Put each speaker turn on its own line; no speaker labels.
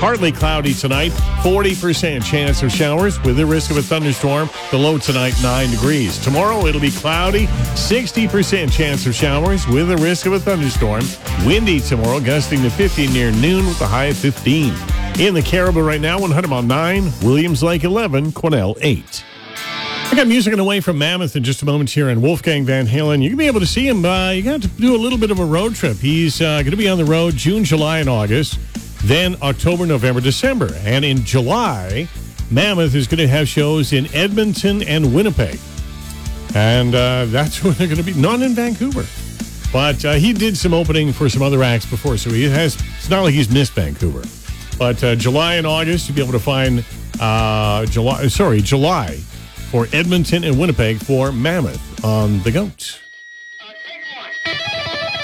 Partly cloudy tonight, 40% chance of showers with the risk of a thunderstorm. The low tonight, 9 degrees. Tomorrow, it'll be cloudy, 60% chance of showers with the risk of a thunderstorm. Windy tomorrow, gusting to 50 near noon with a high of 15. In the Caribou right now, 100 mile 9, Williams Lake 11, Quesnel 8. I got music on the way from Mammoth in just a moment here, and Wolfgang Van Halen. You're going to be able to see him. You got to do a little bit of a road trip. He's going to be on the road June, July, and August. Then October, November, December. And in July, Mammoth is going to have shows in Edmonton and Winnipeg. And that's where they're going to be. Not in Vancouver. But he did some opening for some other acts before, so it's not like he's missed Vancouver. But July and August, you'll be able to find July for Edmonton and Winnipeg for Mammoth on The Goat.